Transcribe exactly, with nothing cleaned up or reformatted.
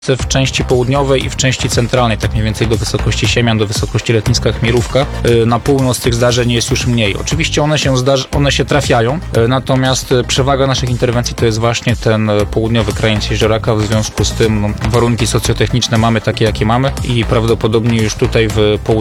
w części południowej i w części centralnej, tak mniej więcej do wysokości Siemian, do wysokości lotniska Chmierówka. Na północ tych zdarzeń jest już mniej. Oczywiście one się, zdarz- one się trafiają, natomiast przewaga naszych interwencji to jest właśnie ten południowy krańc jezioraka. W związku z tym no, warunki socjotechniczne mamy takie, jakie mamy i prawdopodobnie już tutaj w południu